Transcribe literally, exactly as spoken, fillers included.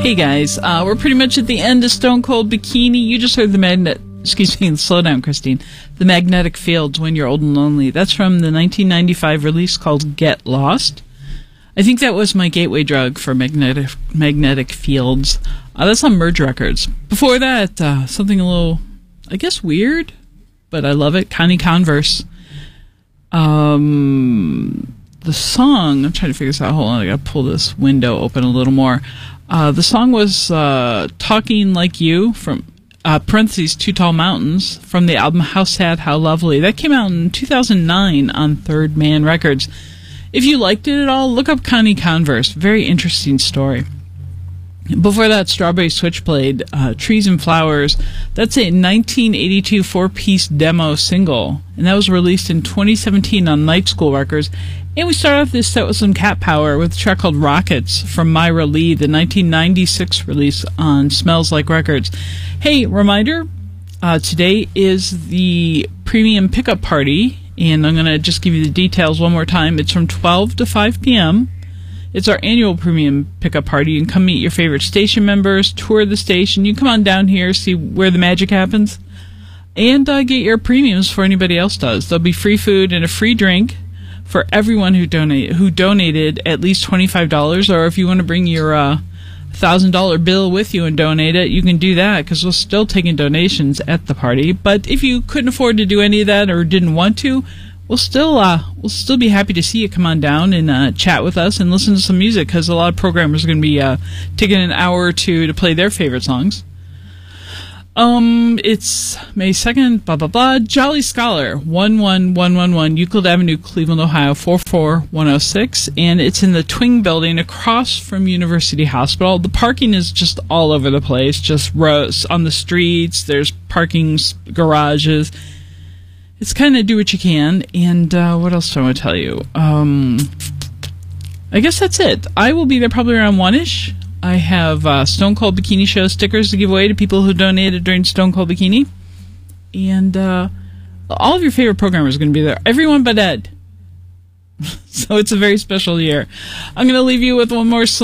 Hey guys, uh, we're pretty much at the end of Stone Cold Bikini. You just heard the magnet, excuse me, slow down, Christine. The Magnetic Fields, When You're Old and Lonely. That's from the nineteen ninety-five release called Get Lost. I think that was my gateway drug for magnetic magnetic fields. Uh, that's on Merge Records. Before that, uh, something a little, I guess, weird, but I love it. Connie Converse. Um, the song, I'm trying to figure this out. Hold on, I gotta pull this window open a little more. Uh, the song was uh, Talking Like You from uh, parentheses Two Tall Mountains from the album How Sad, How Lovely. That came out in two thousand nine on Third Man Records. If you liked it at all, look up Connie Converse. Very interesting story. Before that, Strawberry Switchblade, uh, Trees and Flowers. That's a nineteen eighty-two four-piece demo single, and that was released in twenty seventeen on Night School Records. And we start off this set with some Cat Power with a track called Rockets from Myra Lee, the nineteen ninety-six release on Smells Like Records. Hey, reminder, uh, today is the Premium Pickup Party, and I'm going to just give you the details one more time. It's from twelve to five p.m. It's our annual Premium Pickup Party. You can come meet your favorite station members, tour the station. You can come on down here, see where the magic happens, and uh, get your premiums before anybody else does. There'll be free food and a free drink for everyone who donate who donated at least twenty-five dollars, or if you want to bring your uh, one thousand dollars bill with you and donate it, you can do that, because we're still taking donations at the party. But if you couldn't afford to do any of that or didn't want to, we'll still uh, we'll still be happy to see you come on down and uh, chat with us and listen to some music, because a lot of programmers are going to be uh, taking an hour or two to play their favorite songs. Um, it's May second, blah, blah, blah. Jolly Scholar, one one one one one Euclid Avenue, Cleveland, Ohio, four four one oh six. And it's in the Twing Building across from University Hospital. The parking is just all over the place, just rows on the streets. There's parking garages. It's kind of do what you can. And uh, what else do I want to tell you? Um, I guess that's it. I will be there probably around one-ish. I have uh, Stone Cold Bikini Show stickers to give away to people who donated during Stone Cold Bikini. And uh, all of your favorite programmers are going to be there. Everyone but Ed. So it's a very special year. I'm going to leave you with one more song.